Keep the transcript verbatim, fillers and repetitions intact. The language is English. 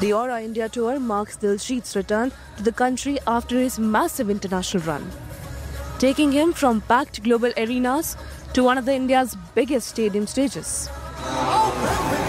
The Aura India Tour marks Diljit's return to the country after his massive international run, taking him from packed global arenas to one of the India's biggest stadium stages.